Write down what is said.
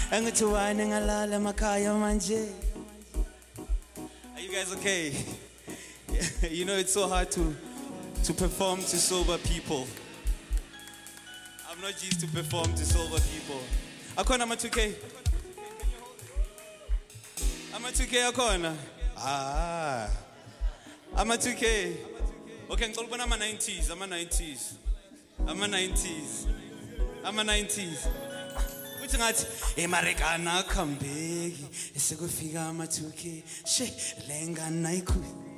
Angithi wine ngalala emakhaya manje. Are you guys okay? You know it's so hard to perform to sober people. I'm not used to perform to sober people. Akona ama 2K? Ama 2K akona? Ah. Ama 2K. Okay, ngicela ukubona ama 90s, ama 90s. Ama 90s. Ama 90s. Uthi ngathi eMarekana khambeki esekufika ama 2K. She lenga nayikhulu.